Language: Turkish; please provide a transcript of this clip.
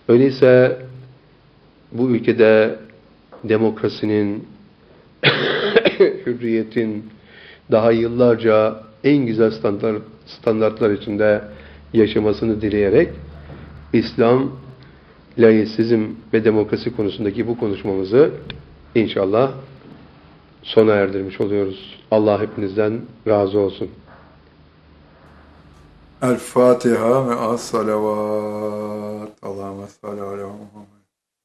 Öyleyse bu ülkede demokrasinin, hürriyetin daha yıllarca en güzel standartlar içinde yaşamasını dileyerek İslam, laisizm ve demokrasi konusundaki bu konuşmamızı inşallah sona erdirmiş oluyoruz. Allah hepinizden razı olsun. El Fatiha ve as salavat. Allahümme salli ala Muhammed.